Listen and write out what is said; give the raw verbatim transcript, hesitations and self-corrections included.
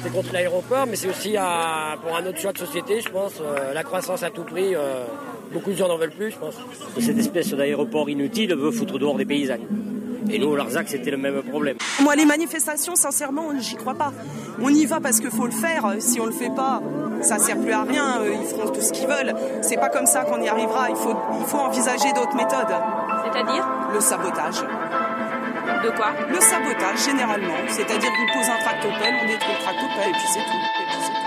c'est contre l'aéroport, mais c'est aussi à, pour un autre choix de société, je pense. Euh, la croissance à tout prix, euh, beaucoup de gens n'en veulent plus, je pense. Cette espèce d'aéroport inutile veut foutre dehors des paysannes. Et nous, au Larzac, c'était le même problème. Moi, les manifestations, sincèrement, j'y crois pas. On y va parce qu'il faut le faire. Si on le fait pas, ça sert plus à rien. Ils feront tout ce qu'ils veulent. C'est pas comme ça qu'on y arrivera. Il faut, il faut envisager d'autres méthodes. C'est-à-dire ? Le sabotage. De quoi ? Le sabotage, généralement. C'est-à-dire qu'on pose un tractopelle, on détruit le tractopelle, et puis c'est tout. Et puis c'est tout.